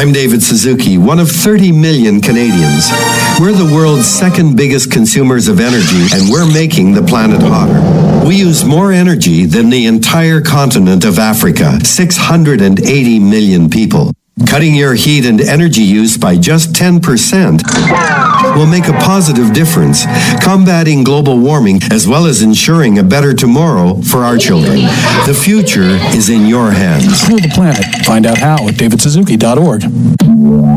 I'm David Suzuki, one of 30 million Canadians. We're the world's second biggest consumers of energy, and we're making the planet hotter. We use more energy than the entire continent of Africa, 680 million people. Cutting your heat and energy use by just 10% will make a positive difference, combating global warming as well as ensuring a better tomorrow for our children. The future is in your hands. Cool the planet. Find out how at davidsuzuki.org.